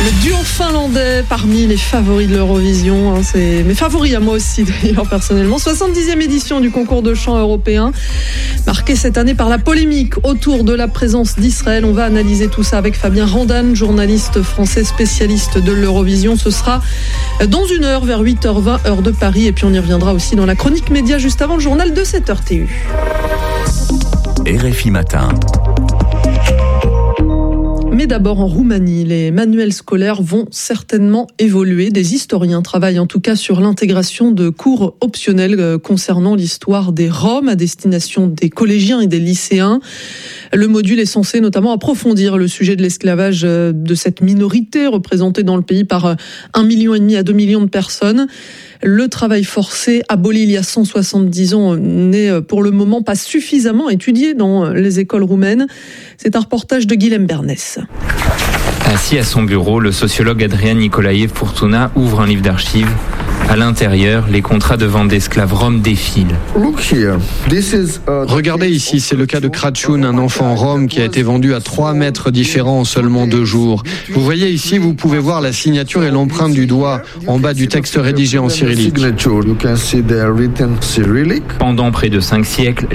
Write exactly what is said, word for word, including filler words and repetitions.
Le duo finlandais parmi les favoris de l'Eurovision, hein, c'est mes favoris à moi aussi d'ailleurs personnellement. soixante-dixième édition du concours de chant européen, marquée cette année par la polémique autour de la présence d'Israël. On va analyser tout ça avec Fabien Randan, journaliste français spécialiste de l'Eurovision. Ce sera dans une heure, vers huit heures vingt, heure de Paris. Et puis on y reviendra aussi dans la chronique média juste avant le journal de sept heures T U. R F I Matin. Mais d'abord en Roumanie, les manuels scolaires vont certainement évoluer. Des historiens travaillent en tout cas sur l'intégration de cours optionnels concernant l'histoire des Roms à destination des collégiens et des lycéens. Le module est censé notamment approfondir le sujet de l'esclavage de cette minorité représentée dans le pays par un million et demi à deux millions de personnes. Le travail forcé, aboli il y a cent soixante-dix ans, n'est pour le moment pas suffisamment étudié dans les écoles roumaines. C'est un reportage de Guilhem Bernès. Assis à son bureau, le sociologue Adrian Nicolae Furtuna ouvre un livre d'archives. À l'intérieur, les contrats de vente d'esclaves roms défilent. Regardez ici, c'est le cas de Crăciun, un enfant rome qui a été vendu à trois maîtres différents en seulement deux jours. Vous voyez ici, vous pouvez voir la signature et l'empreinte du doigt en bas du texte rédigé en cyrillique. Pendant près de cinq siècles,